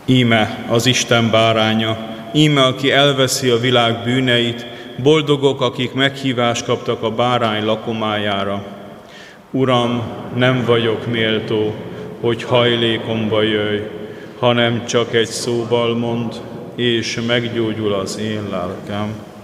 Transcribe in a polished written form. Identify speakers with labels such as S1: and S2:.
S1: Íme az Isten báránya, íme aki elveszi a világ bűneit, boldogok, akik meghívást kaptak a bárány lakomájára. Uram, nem vagyok méltó, hogy hajlékomba jöjj, hanem csak egy szóval mondd, és meggyógyul az én lelkem.